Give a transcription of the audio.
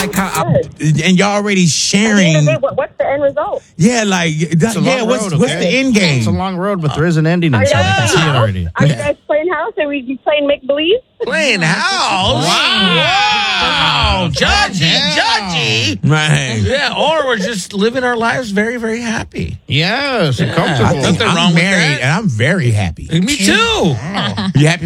like how, Good. and y'all already At the sharing. end of the day, what's the end result? Yeah, like It's a long what's road, what's okay? the end game? It's a long road, but there is an ending Are you inside. guys I can see playing it house? already. Are you guys playing house? Are we playing make believe? Playing house. Wow. Judgy. Right. Yeah, or we're just living our lives very, very happy. Yes, and Yeah. comfortable. Nothing wrong I'm with married that. and I'm very happy. Me too. You happy?